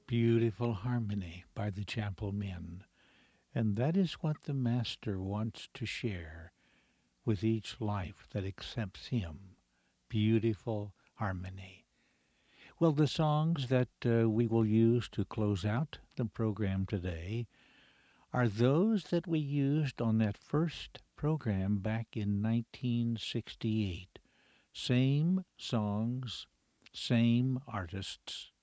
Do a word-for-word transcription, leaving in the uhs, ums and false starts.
Beautiful harmony by the Chapel Men. And that is what the Master wants to share with each life that accepts Him. Beautiful harmony. Well, the songs that uh, we will use to close out the program today are those that we used on that first program back in nineteen sixty-eight. Same songs, same artists,